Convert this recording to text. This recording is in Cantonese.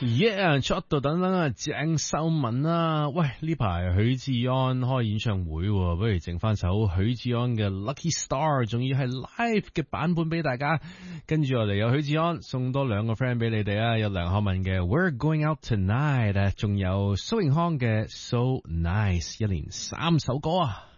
出到等等啊，鄭秀文啊，喂，呢排許志安開演唱會，不如整翻首許志安嘅 Lucky Star， 仲要係 live 嘅版本俾大家。跟住我哋有許志安送多兩個 friend 俾你哋啊，有梁漢文嘅 We're Going Out Tonight， 仲有蘇永康嘅 So Nice， 一連3首歌啊。